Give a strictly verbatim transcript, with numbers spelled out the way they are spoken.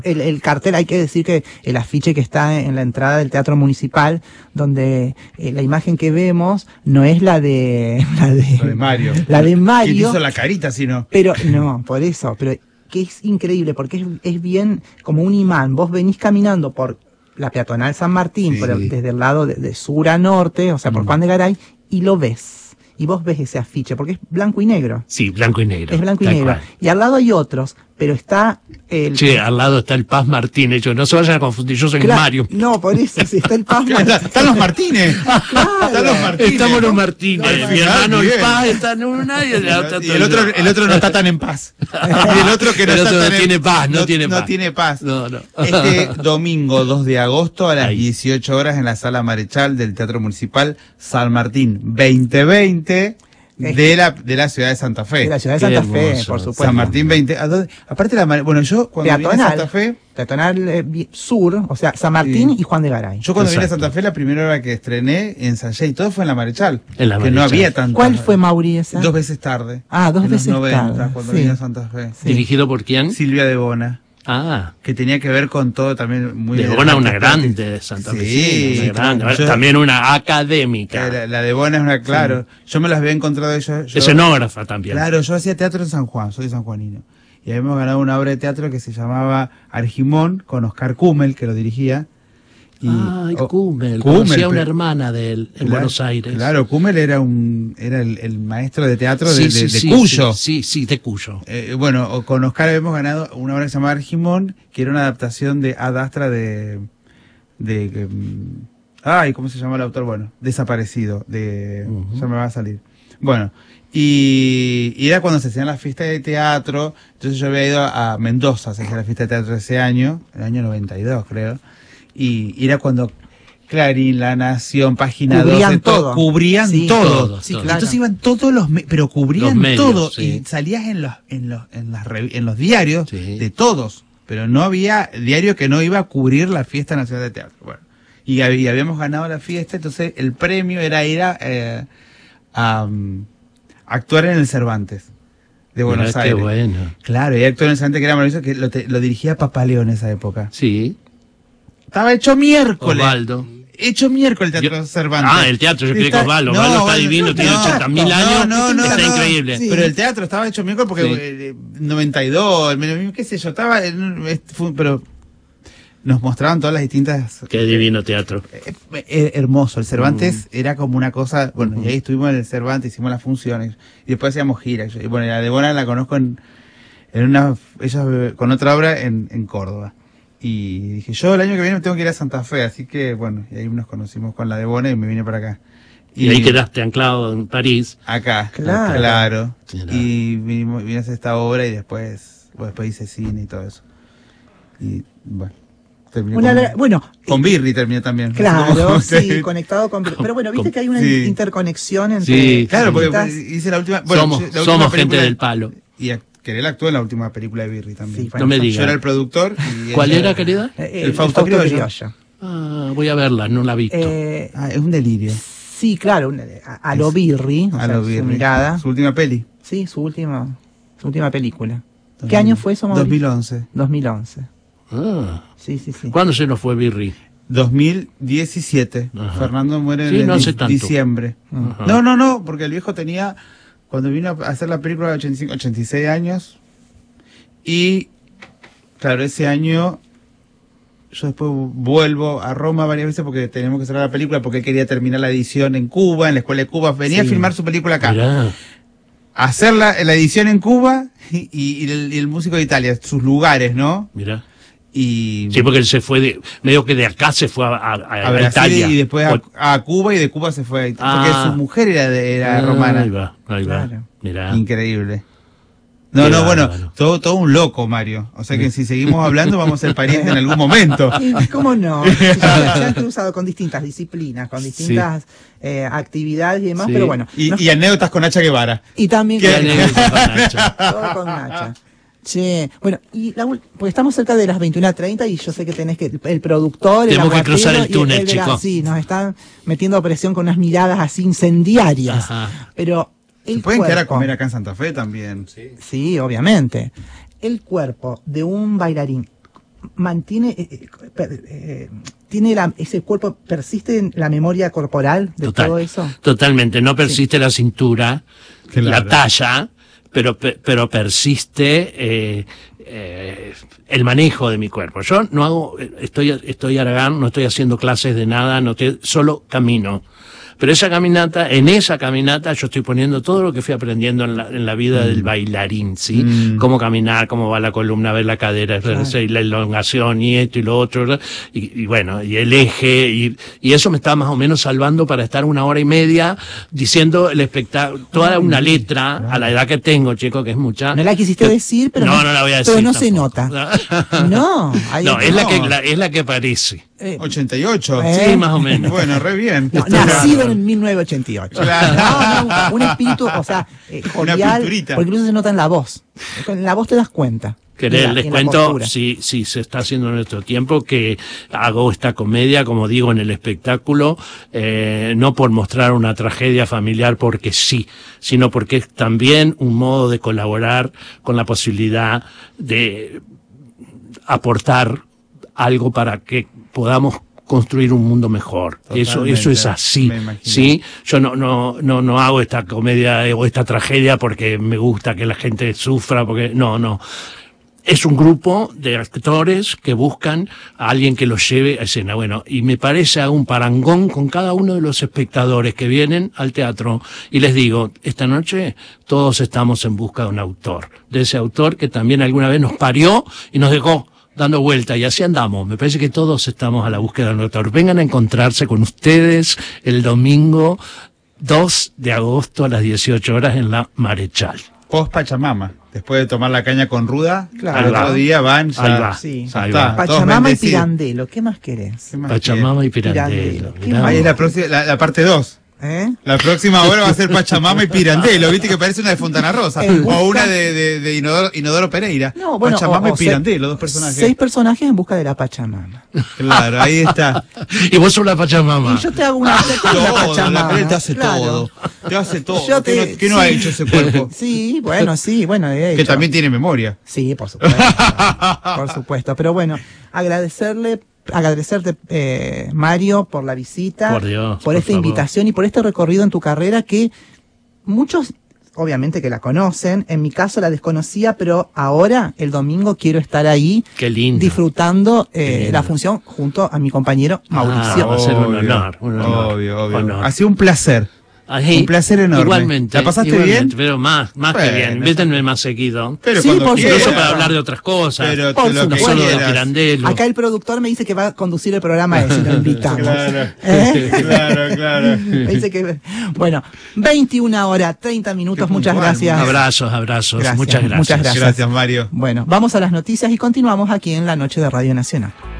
El, el cartel, hay que decir que el afiche que está en la entrada del Teatro Municipal, donde eh, la imagen que vemos no es la de la de, la de Mario. La de Mario. ¿Quién hizo la carita si no? Pero no, por eso, pero que es increíble, porque es, es bien como un imán. Vos venís caminando por la peatonal San Martín, Sí. por el- desde el lado de, de sur a norte, o sea, por Mm. Juan de Garay, y lo ves. Y vos ves ese afiche, porque es blanco y negro. Sí, blanco y negro. Es blanco y tal negro. cual. Y al lado hay otros, pero está el... Che, al lado está el Paz Martínez. Yo, no se vayan a confundir, yo soy Claro, Mario. No, por eso, sí, está el Paz Martínez. Están los Martínez. Están los Martínez. Estamos los Martínez. No, Mi no, hermano el bien. Paz está en una y el otro, Y el otro, el otro no está tan en paz. Y el otro que no El está otro no tan en- tiene paz, no tiene paz. No tiene paz. No, no. Este domingo dos de agosto a las Ahí. dieciocho horas en la Sala Marechal del Teatro Municipal San Martín veinte veinte de la, de la ciudad de Santa Fe. De la ciudad de Qué Santa Fe, hermoso. por supuesto. San Martín veinte. ¿A dónde? Aparte la mare- bueno, yo cuando vine a Peatonal. Santa Fe, Peatonal eh, vi- Sur, o sea, San Martín Sí. y Juan de Garay. yo cuando vine a Exacto. Santa Fe la primera hora que estrené, ensayé y todo fue en la Marechal. En la que no Marechal. había tanto. ¿Cuál fue, Mauri, esa? Dos veces tarde. Ah, dos en los veces noventa, tarde, cuando sí. vine a Santa Fe. Sí. ¿Dirigido por quién? Silvia de Bona, Ah, que tenía que ver con todo también muy de de Bona, una Santa Fe. grande de Santa Fe. Sí, una grande. yo- También una académica. Eh, La, la de Bona es una, claro. Yo me las había encontrado yo. yo- Escenógrafa también. Claro, yo hacía teatro en San Juan, soy sanjuanino. Y habíamos ganado una obra de teatro que se llamaba Argimón, con Oscar Kummel, que lo dirigía. Y, Ay, oh, Kummel. Kummel, Conocía a una pero- hermana de él en claro, Buenos Aires. Claro, Kummel era un era el, el maestro de teatro de, Sí, de- sí, de sí, Cuyo. Sí, sí, sí, de Cuyo. Eh, bueno, o- con Oscar habíamos ganado una obra que se llamaba Argimón, que era una adaptación de Ad Astra de... de mm, ay, ¿cómo se llama el autor? Bueno, Desaparecido, de... Ujú. ya me va a salir. Bueno, y, y era cuando se hacían las fiestas de teatro, entonces yo había ido a Mendoza, se hacía la fiesta de teatro ese año, el año noventa y dos creo, y, y era cuando Clarín, La Nación, Página Cubrían doce, to- todo. cubrían Sí, todo. todo, Sí, todo. claro. Entonces iban todos los, me- pero cubrían Los medios, todo, sí. y salías en los, en los, en las revi- en los diarios Sí. de todos, pero no había diario que no iba a cubrir la fiesta nacional de teatro. Bueno, y, hab- y habíamos ganado la fiesta, entonces el premio era ir a, eh, a, um, actuar en el Cervantes de Buenos Mirá, Aires. Qué bueno. Claro, y actuar en el Cervantes que era maravilloso, que lo, te- lo dirigía Papaleo en esa época. Sí. Estaba hecho miércoles. Osvaldo. Hecho miércoles el Teatro Yo- Cervantes. Ah, el teatro, yo creí que Está- Osvaldo. no, Osvaldo está Osvaldo, divino, no, tiene no, ochenta mil no, años. no, no, está no. increíble. Sí. Pero el teatro estaba hecho miércoles porque Sí. eh, noventa y dos, el- qué sé yo, estaba en, este, fue- pero nos mostraban todas las distintas. Qué divino teatro. eh, eh, hermoso, el Cervantes era como una cosa, bueno, y ahí estuvimos en el Cervantes, hicimos las funciones y después hacíamos giras. Y bueno, la de Bona la conozco en, en una, ella eh, con otra obra en, en Córdoba. Y dije, yo el año que viene tengo que ir a Santa Fe, así que bueno, y ahí nos conocimos con la de Bona y me vine para acá. Y ahí quedaste anclado en París. Acá, Claro. claro. Claro. Y vinimos, vine a hacer esta obra y después, bueno, después hice cine y todo eso. Y bueno, terminé Una con, la- bueno, con Birri terminé también. claro, Como- sí, conectado con... Pero bueno, viste que hay una Sí. interconexión entre... Sí, Claro, porque Estás- hice la última. Bueno, somos la última somos gente película- del palo. Y ac- Querela actuó en la última película de Birri también. Sí, No me yo- digas. Yo era el productor. Y ¿Cuál ella- era, querida? Eh, El Fausto Criollo. Ah, voy a verla, no la he visto. Eh, Ah, es un delirio. sí, claro, una- a, a lo Birri, o A sea, lo su Birri. mirada. Su última peli. Sí, su última, su última película. ¿Qué año fue eso, Mauricio? dos mil once. dos mil once. Ah, Sí, sí, sí. ¿cuándo se nos fue Birri? dos mil diecisiete. Ajá. Fernando muere Sí, en no di- hace tanto. diciembre. Ajá. No, no, no, porque el viejo tenía, cuando vino a hacer la película de ochenta y cinco, ochenta y seis años. Y, claro, ese año yo después vuelvo a Roma varias veces porque tenemos que cerrar la película porque él quería terminar la edición en Cuba, en la escuela de Cuba. Venía Sí. a filmar su película acá. Mirá. Hacer la, la edición en Cuba y, y el, y el músico de Italia, sus lugares, ¿no? Mirá. Y Sí, porque él se fue de, medio que de acá se fue a, a- a- a a Brasil Italia. y después a, O- a Cuba y de Cuba se fue a Italia. Ah. Porque su mujer era, de, era Ah, romana. Ahí va, ahí va. Claro. Mirá. Increíble. No, Qué no, bueno, bárbaro. todo, todo un loco, Mario. O sea que si seguimos hablando vamos a ser parientes en algún momento. Sí, ¿cómo no? Se han cruzado con distintas disciplinas, con distintas eh, actividades y demás, Sí. pero bueno. Y, no- y anécdotas con Nacha Guevara. y también ¿Qué Qué con, anécdota con Nacha. todo con Nacha. Che, bueno, y la, ul- porque estamos cerca de las veintiuna treinta y yo sé que tenés que, el productor, el Tenemos que aguatero cruzar el y túnel, de la- chico. Sí, nos están metiendo presión con unas miradas así incendiarias. Ajá. Pero el Se pueden quedar a cuerpo- comer acá en Santa Fe también. Sí, obviamente. El cuerpo de un bailarín mantiene, eh, per- eh, tiene la, ese cuerpo, persiste en la memoria corporal de Total, todo eso. Totalmente, no persiste la cintura, Claro. la talla, pero pe- pero persiste eh, eh, el manejo de mi cuerpo. Yo no hago, estoy estoy Aragán, no estoy haciendo clases de nada, no estoy, solo camino. Pero esa caminata, en esa caminata yo estoy poniendo todo lo que fui aprendiendo en la, en la vida mm. del bailarín, ¿sí? Mm. Cómo caminar, cómo va la columna, ver la cadera, claro. La elongación y esto y lo otro, y, y bueno, y el eje, y, y eso me está más o menos salvando para estar una hora y media diciendo el espectáculo, toda una letra, claro. A la edad que tengo, chico, que es mucha. No la quisiste que, decir, pero no, no, no la voy a decir. Pero no tampoco. se nota. No, no, es la que, la, es la que parece. Eh, ochenta y ocho. ¿Eh? Sí, más o menos. Bueno, re bien. No, nacido en mil novecientos ochenta y ocho. Claro. No, no, un espíritu, o sea, eh, jovial, porque incluso se nota en la voz. En la voz te das cuenta. Querés, la, les cuento, si, si se está haciendo en nuestro tiempo, que hago esta comedia, como digo, en el espectáculo, eh, no por mostrar una tragedia familiar porque sí, sino porque es también un modo de colaborar con la posibilidad de aportar algo para que podamos construir un mundo mejor. Eso, eso es así, ¿sí? Yo no, no, no, no hago esta comedia o esta tragedia porque me gusta que la gente sufra, porque, no, no. Es un grupo de actores que buscan a alguien que los lleve a escena. Bueno, y me parece un parangón con cada uno de los espectadores que vienen al teatro. Y les digo, esta noche todos estamos en busca de un autor. De ese autor que también alguna vez nos parió y nos dejó dando vuelta, y así andamos. Me parece que todos estamos a la búsqueda de un autor. Vengan a encontrarse con ustedes el domingo dos de agosto a las dieciocho horas en la Marechal. Post Pachamama. Después de tomar la caña con Ruda, claro. al otro día van ya. Ahí va. Sí. Ya Ahí está, va. Pachamama y Pirandello, ¿qué más querés? ¿Qué más Pachamama querés? y Pirandello. Pirandello. Ahí es la, próxima, la, la parte dos. ¿Eh? La próxima hora va a ser Pachamama y Pirandello, viste que parece una de Fontana Rosa, busca... o una de, de, de Inodoro, Inodoro Pereira. No, bueno, Pachamama o, o y Pirandello, dos personajes. Seis personajes en busca de la Pachamama. Claro, ahí está. Y vos sos la Pachamama. Y yo te hago una, te hago una Todo, Pachamama. la Pérez te hace claro. todo. Te hace todo. Yo ¿Qué, te- no, qué no sí. ha hecho ese cuerpo? Sí, bueno, sí, bueno, de Que hecho. también tiene memoria. Sí, por supuesto. Por supuesto. Pero bueno, agradecerle, agradecerte, eh, Mario, por la visita, Por Dios, por por esta favor. invitación y por este recorrido en tu carrera que muchos, obviamente que la conocen, en mi caso la desconocía, pero ahora, el domingo, quiero estar ahí Qué lindo. disfrutando eh, Qué lindo. la función junto a mi compañero Mauricio. Ah, va a ser un Obvio, honor, un honor. Obvio, obvio. Honor. Ha sido un placer. Ahí, Un placer enorme. Igualmente. ¿La pasaste igualmente, bien? Pero más, más Bueno, que bien. Invítenme más seguido. Pero Sí, cuando por quieras. Incluso para hablar de otras cosas. Pero Por te lo no que solo de quieras. Pirandello. Acá el productor me dice que va a conducir el programa a ese, lo invitamos. Claro. ¿Eh? Claro, claro. Me dice que, bueno, veintiuna horas, treinta minutos, Qué muchas puntual, gracias. Abrazos, abrazos. Gracias, Muchas gracias. muchas gracias. Gracias, Mario. Bueno, vamos a las noticias y continuamos aquí en la noche de Radio Nacional.